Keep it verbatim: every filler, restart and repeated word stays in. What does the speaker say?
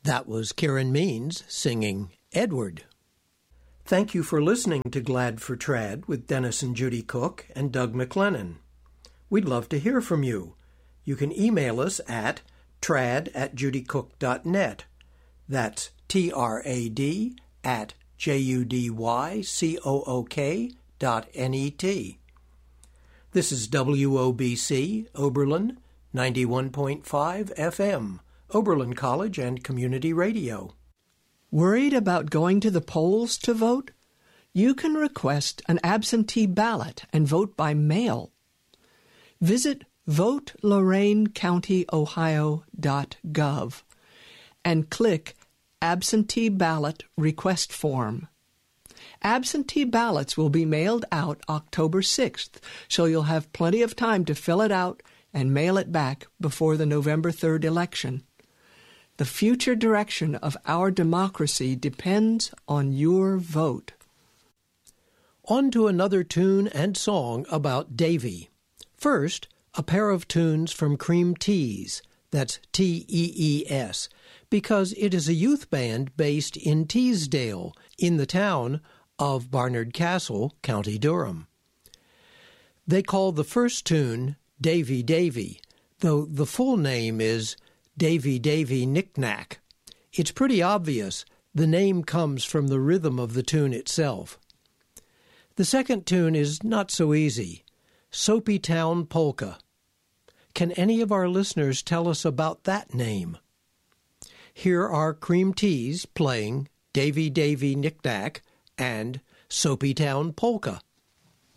That was Karen Means singing Edward. Thank you for listening to Glad for Trad with Dennis and Judy Cook and Doug McLennan. We'd love to hear from you. You can email us at trad at judycook dot net. That's T R A D at J U D Y C O O K dot N E T. This is W O B C, Oberlin, ninety-one point five F M, Oberlin College and Community Radio. Worried about going to the polls to vote? You can request an absentee ballot and vote by mail. Visit vote lorain county ohio dot gov and click Absentee Ballot Request Form. Absentee ballots will be mailed out October sixth, so you'll have plenty of time to fill it out and mail it back before the November third election. The future direction of our democracy depends on your vote. On to another tune and song about Davy. First, a pair of tunes from Cream Tees, that's T E E S, because it is a youth band based in Teesdale, in the town of Barnard Castle, County Durham. They call the first tune Davy Davy, though the full name is Davy Davy Knick-Knack. It's pretty obvious the name comes from the rhythm of the tune itself. The second tune is not so easy, Soapy Town Polka. Can any of our listeners tell us about that name? Here are Cream Tees playing Davy Davy Knick-Knack and Soapy Town Polka.